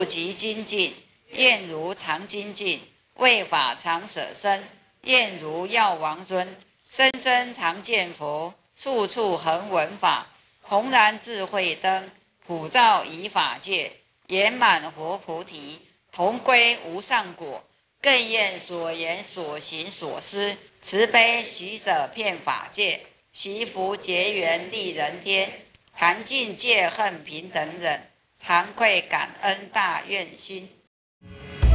及精进，愿如常精进；为法常舍身，愿如药王尊。生生常见佛，处处恒闻法。同然智慧灯，普照以法界。圆满活菩提，同归无上果。更愿所言所行所思，慈悲喜舍遍法界。习福结缘利人天，谈尽戒恨平等忍。惭愧感恩大愿心。